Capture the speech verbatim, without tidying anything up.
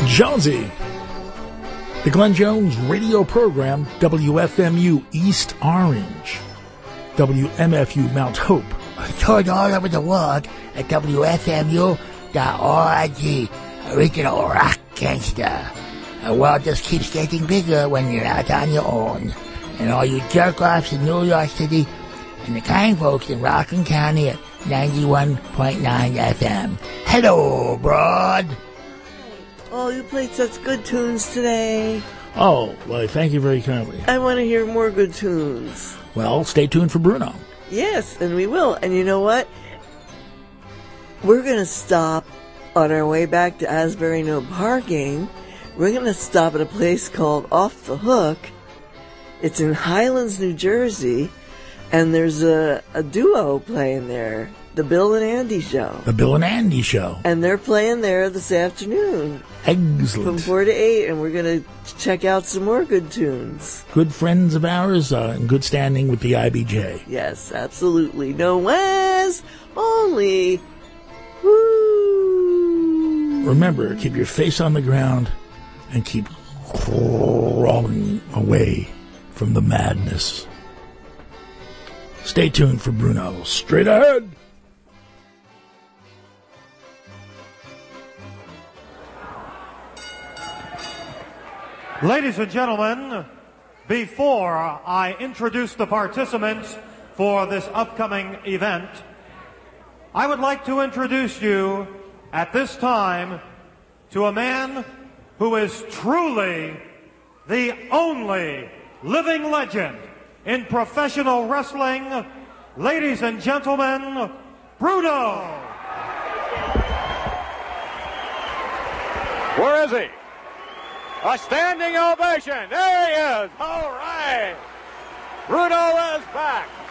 Jonesy. The Glenn Jones radio program, W F M U East Orange, W M F U Mount Hope. Heard all over the world at W F M U dot org. Original rock gangster. The world just keeps getting bigger when you're out on your own. And all you jerk-offs in New York City and the kind folks in Rockland County at ninety-one point nine F M. Hello, broad. Oh, you played such good tunes today. Oh, well, thank you very kindly. I want to hear more good tunes. Well, stay tuned for Bruno. Yes, and we will. And you know what? We're going to stop on our way back to Asbury No Parking. We're going to stop at a place called Off the Hook. It's in Highlands, New Jersey, and there's a, a duo playing there, the Bill and Andy Show. The Bill and Andy Show. And they're playing there this afternoon. Excellent. From four to eight, and we're going to check out some more good tunes. Good friends of ours, uh, in good standing with the I B J. Yes, absolutely. No Wes, only woo. Remember, keep your face on the ground and keep crawling away from the madness. Stay tuned for Bruno. Straight ahead. Ladies and gentlemen, before I introduce the participants for this upcoming event, I would like to introduce you at this time to a man who is truly the only living legend in professional wrestling. Ladies and gentlemen, Bruno. Where is he? A standing ovation. There he is. All right. Bruno is back.